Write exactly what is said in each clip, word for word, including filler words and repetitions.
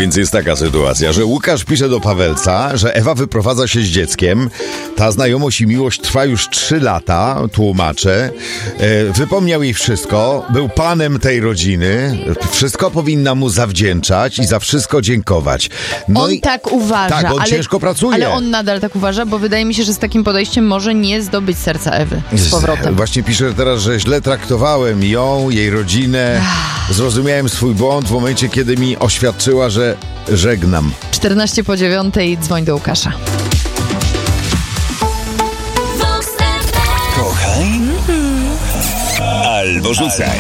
Więc jest taka sytuacja, że Łukasz pisze do Pawelca, że Ewa wyprowadza się z dzieckiem. Ta znajomość i miłość trwa już trzy lata, tłumaczę. E, wypomniał jej wszystko, był panem tej rodziny, wszystko powinna mu zawdzięczać i za wszystko dziękować. No on i tak uważa. Tak, on ale, ciężko pracuje. Ale on nadal tak uważa, bo wydaje mi się, że z takim podejściem może nie zdobyć serca Ewy z powrotem. Właśnie pisze teraz, że źle traktowałem ją, jej rodzinę. Zrozumiałem swój błąd w momencie, kiedy mi oświadczyła, że żegnam. czternaście po dziewiątej, dzwoń do Łukasza. Kochaj albo rzucaj.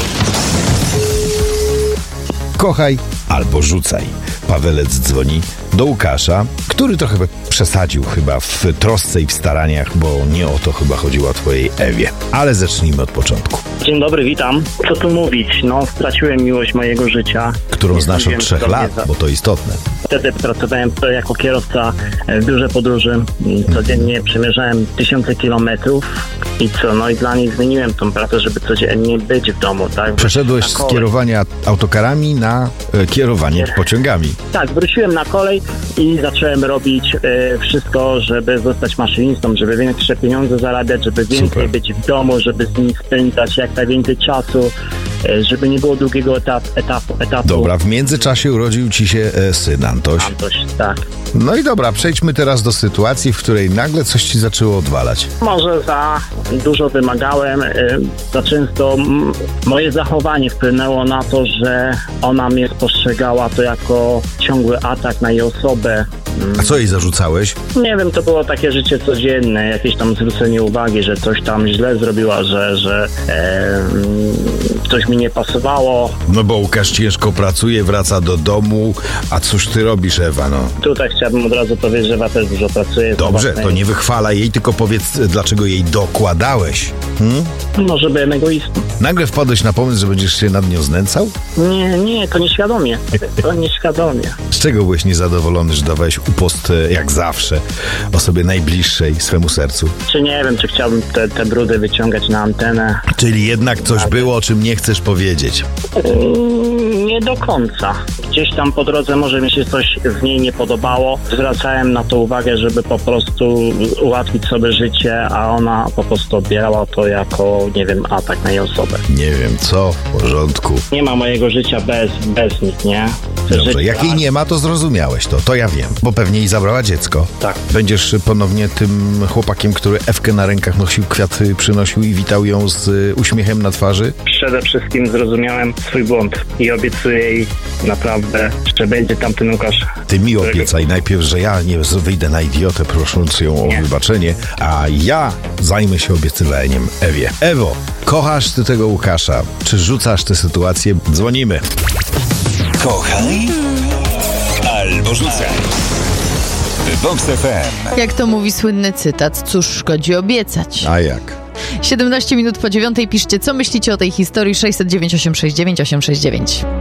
Kochaj albo rzucaj. Pawelec dzwoni do Łukasza, który trochę przesadził chyba w trosce i w staraniach, bo nie o to chyba chodziło twojej Ewie. Ale zacznijmy od początku. Dzień dobry, witam. Co tu mówić? No, straciłem miłość mojego życia. Którą Nie znasz od wiem, trzech co mnie lat, za- bo to istotne. Wtedy pracowałem jako kierowca w biurze podróży. Codziennie przemierzałem tysiące kilometrów i co? No i dla niej zmieniłem tą pracę, żeby codziennie być w domu, tak? Przeszedłeś Na z kolej. kierowania autokarami na e, kierowanie pociągami. Tak, wróciłem na kolej i zacząłem robić e, wszystko, żeby zostać maszynistą, żeby większe pieniądze zarabiać, żeby więcej Super. być w domu, żeby z nimi spędzać jak najwięcej czasu, e, żeby nie było drugiego etap, etapu. etapu. Dobra, w międzyczasie urodził ci się e, syn Antoś. Antoś, tak. No i dobra, przejdźmy teraz do sytuacji, w której nagle coś ci zaczęło odwalać. Może za dużo wymagałem, y, za często m, moje zachowanie wpłynęło na to, że ona mnie postrzegała to jako ciągły atak na jej osobę. A co jej zarzucałeś? Nie wiem, to było takie życie codzienne, jakieś tam zwrócenie uwagi, że coś tam źle zrobiła, że, że e, mm, coś mi nie pasowało. No bo Łukasz ciężko pracuje, wraca do domu, a cóż ty robisz, Ewa, no? Tutaj chciałbym od razu powiedzieć, że Ewa też dużo pracuje. Dobrze, to nie wychwalaj jej, tylko powiedz, dlaczego jej dokładałeś. Hmm? Może byłem egoistą. Nagle wpadłeś na pomysł, że będziesz się nad nią znęcał? Nie, nie, to nieświadomie. To nieświadomie. Z czego byłeś niezadowolony, że dawałeś upost, e, jak zawsze, osobie najbliższej swemu sercu? Czy nie wiem, czy chciałbym te, te brudy wyciągać na antenę. Czyli jednak coś było, o czym nie chcesz powiedzieć. Mm, Nie do końca. Gdzieś tam po drodze może mi się coś w niej nie podobało. Zwracałem na to uwagę, żeby po prostu ułatwić sobie życie, a ona po prostu odbierała to jako, nie wiem, atak na jej osobę. Nie wiem co, w porządku. Nie ma mojego życia bez, bez nich, nie? Dobrze, Życie- jak jej nie ma, to zrozumiałeś to, to ja wiem, bo pewnie jej zabrała dziecko. Tak. Będziesz ponownie tym chłopakiem, który Ewkę na rękach nosił, kwiaty przynosił i witał ją z y, uśmiechem na twarzy? Przede wszystkim zrozumiałem swój błąd i obiecuję jej naprawdę, że będzie tamten Łukasz. Ty mi obiecaj najpierw, że ja nie wyjdę na idiotę, prosząc ją o Nie. wybaczenie, a ja zajmę się obiecywaniem Ewie. Ewo, kochasz ty tego Łukasza? Czy rzucasz tę sytuację? Dzwonimy. Kochaj albo rzucaj. Vox F M. Jak to mówi słynny cytat, cóż szkodzi obiecać. A jak? siedemnaście minut po dziewiątej, piszcie, co myślicie o tej historii. Sześćset dziewięć osiem sześć dziewięć osiem sześć dziewięć.